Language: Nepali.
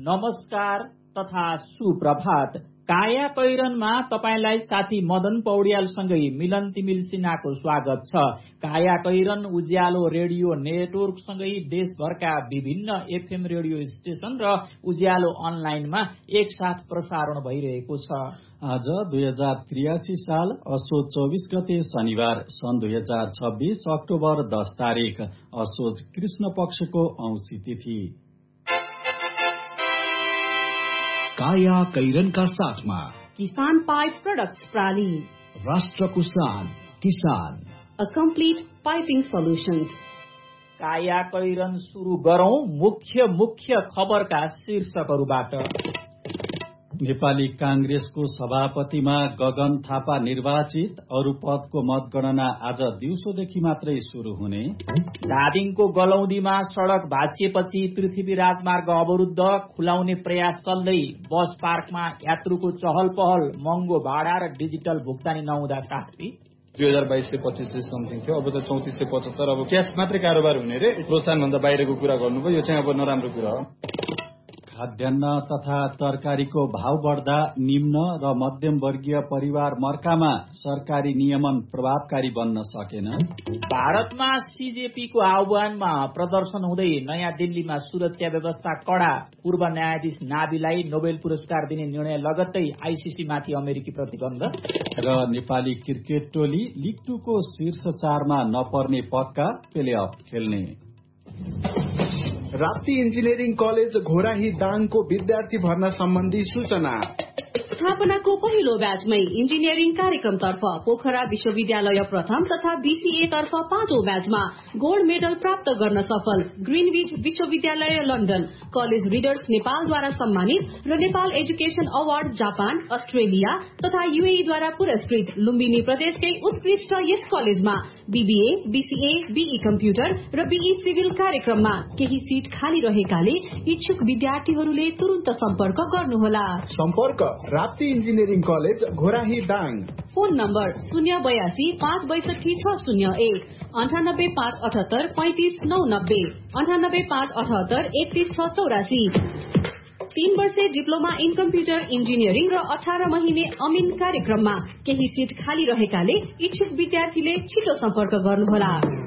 नमस्कार तथा सुप्रभात। काया कैरनमा तपाईलाई साथी मदन पौड्यालसँगै मिलन तिमिल सिन्हाको स्वागत छ। काया कैरन उज्यालो रेडियो नेटवर्कसँगै देशभरका विभिन्न एफएम रेडियो स्टेशन र उज्यालो अनलाइनमा एकसाथ प्रसारण भइरहेको छ। आज 2083 साल असोज 24 गते शनिबार सन् 2026 अक्टोबर 10 तारिक असोज कृष्ण पक्षको औँसी तिथि। काया कैरनका साथमा किसान पाइप प्रोडक्ट्स प्राली, राष्ट्रको शान किसान, अ कम्प्लिट पाइपिङ सल्युशन्स। काया कैरन सुरु गरौं मुख्य खबरका शीर्षकहरूबाट। नेपाली कांग्रेसको सभापतिमा गगन थापा निर्वाचित, अरू पदको मतगणना आज दिउँसोदेखि मात्रै शुरू हुने। धादिङको गलौदीमा सड़क भाँचिएपछि पृथ्वी राजमार्ग अवरुद्ध, खुलाउने प्रयास चल्दै। बस पार्कमा यात्रुको चहल पहल, महँगो भाडा र डिजिटल भुक्तानी नहुँदा साथी 2022 से 2500 समथिङ थियो, अब त 3475। अब क्यास मात्रै कारोबार हुने रे, प्रोत्साहन भन्दा बाहिरको कुरा गर्नुभयो, यो चाहिँ अब नराम्रो कुरा हो। खाद्यान्न तथा तरकारीको भाव बढ्दा निम्न र मध्यम वर्गीय परिवार मर्कामा सरकारी नियमन प्रभावकारी बन्न सकेन। भारतमा सीजेपीको आह्वानमा प्रदर्शन हुँदै नयाँ दिल्लीमा सुरक्षा व्यवस्था कडा। पूर्व न्यायाधीश नाबीलाई नोबेल पुरस्कार दिने निर्णय लगत्तै आईसीसी माथि अमेरिकी प्रतिबन्ध। र नेपाली क्रिकेट टोली लिग 2 को शीर्ष 4 मा नपर्ने पक्का, प्ले अफ खेल्ने। राप्ती इन्जिनियरिङ कलेज घोराही दाङको विद्यार्थी भर्ना सम्बन्धी सूचना। स्थापनाको पहिलो ब्याचमै इन्जिनियरिङ कार्यक्रमतर्फ पोखरा विश्वविद्यालय प्रथम तथा बीसीए तर्फ 5औं ब्याचमा गोल्ड मेडल प्राप्त गर्न सफल ग्रीनविच विश्वविद्यालय लन्डन, कलेज रिडर्स नेपालद्वारा सम्मानित र Nepal education award Japan, Australia तथा यूएईद्वारा पुरस्कृत लुम्बिनी प्रदेशकै उत्कृष्ट यस कलेजमा बीबीए, बीसीए, बीई कम्प्युटर र बीई सिभिल कार्यक्रममा केही सीट खाली रहेकाले इच्छुक विद्यार्थीहरूले तुरन्त सम्पर्क गर्नुहोला। सम्पर्क Rapti engineering college Ghorahi Dang. Phone number 082 562 601, 98 578 35 990, 98 578 31 684। 3 वर्षे डिप्लोमा इन कम्प्युटर इन्जिनियरिङ र 18 महिने अमिन कार्यक्रममा केही सीट खाली रहेकाले इच्छुक विद्यार्थीले छिटो सम्पर्क गर्नुहोला।